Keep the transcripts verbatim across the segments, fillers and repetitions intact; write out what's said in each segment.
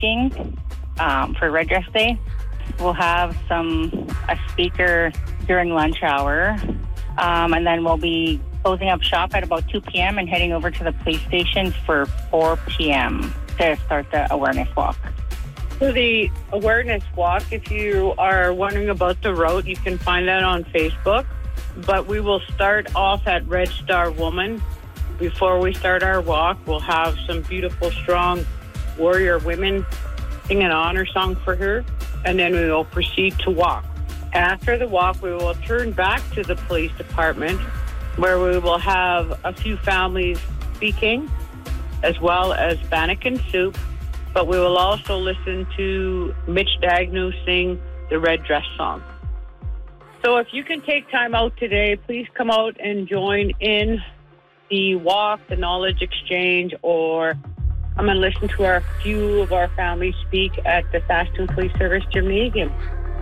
speaking um, for Red Dress Day. We'll have some a speaker during lunch hour, um, and then we'll be closing up shop at about two p.m. and heading over to the police station for four p.m. to start the awareness walk. For the awareness walk, if you are wondering about the route, you can find that on Facebook. But we will start off at Red Star Woman. Before we start our walk, we'll have some beautiful, strong warrior women sing an honor song for her, and then we will proceed to walk. After the walk, we will turn back to the police department, where we will have a few families speaking, as well as Bannock and Soup, but we will also listen to Mitch Dagnew sing the Red Dress song. So if you can take time out today, please come out and join in the walk, the knowledge exchange, or come and listen to our few of our families speak at the Saskatoon Police Service Gymnasium.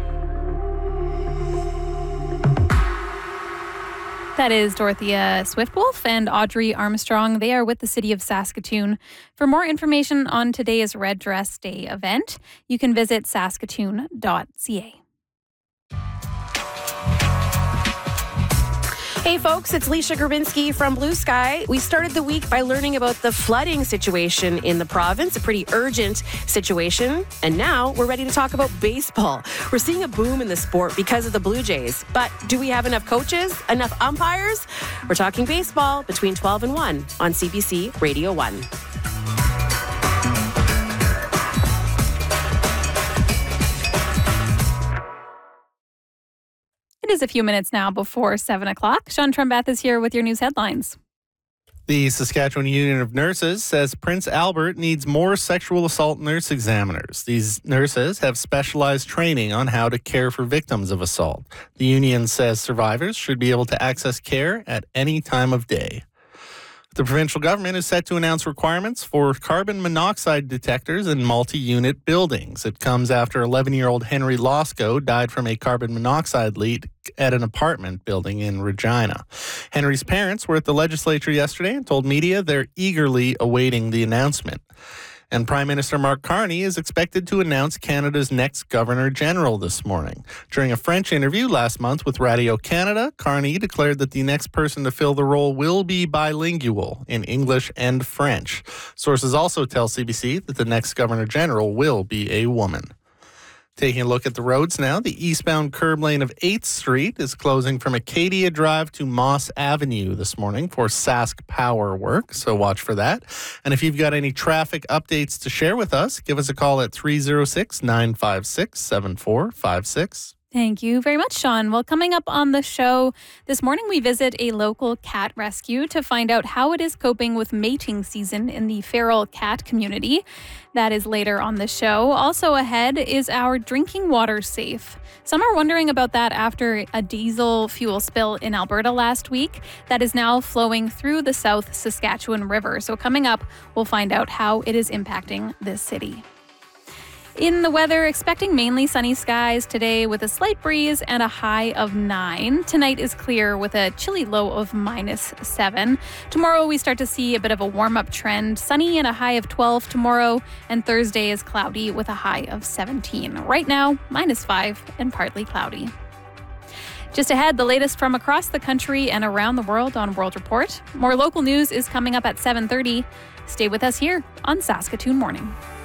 That is Dorothea Swiftwolf and Audrey Armstrong. They are with the City of Saskatoon. For more information on today's Red Dress Day event, you can visit saskatoon dot c a. Hey folks, it's Leisha Grabinski from Blue Sky. We started the week by learning about the flooding situation in the province, a pretty urgent situation. And now we're ready to talk about baseball. We're seeing a boom in the sport because of the Blue Jays. But do we have enough coaches, enough umpires? We're talking baseball between twelve and one on C B C Radio one. It is a few minutes now before seven o'clock. Sean Trumbeth is here with your news headlines. The Saskatchewan Union of Nurses says Prince Albert needs more sexual assault nurse examiners. These nurses have specialized training on how to care for victims of assault. The union says survivors should be able to access care at any time of day. The provincial government is set to announce requirements for carbon monoxide detectors in multi-unit buildings. It comes after eleven-year-old Henry Losco died from a carbon monoxide leak at an apartment building in Regina. Henry's parents were at the legislature yesterday and told media they're eagerly awaiting the announcement. And Prime Minister Mark Carney is expected to announce Canada's next Governor-General this morning. During a French interview last month with Radio Canada, Carney declared that the next person to fill the role will be bilingual in English and French. Sources also tell C B C that the next Governor-General will be a woman. Taking a look at the roads now, the eastbound curb lane of eighth Street is closing from Acadia Drive to Moss Avenue this morning for Sask Power work, so watch for that. And if you've got any traffic updates to share with us, give us a call at three oh six, nine five six, seven four five six. Thank you very much, Sean. Well, coming up on the show this morning, we visit a local cat rescue to find out how it is coping with mating season in the feral cat community. That is later on the show. Also ahead is our drinking water safe. Some are wondering about that after a diesel fuel spill in Alberta last week that is now flowing through the South Saskatchewan River. So coming up, we'll find out how it is impacting this city. In the weather, expecting mainly sunny skies today with a slight breeze and a high of nine. Tonight is clear with a chilly low of minus seven. Tomorrow we start to see a bit of a warm-up trend. Sunny and a high of twelve tomorrow, and Thursday is cloudy with a high of seventeen. Right now, minus five and partly cloudy. Just ahead, the latest from across the country and around the world on World Report. More local news is coming up at seven thirty. Stay with us here on Saskatoon Morning.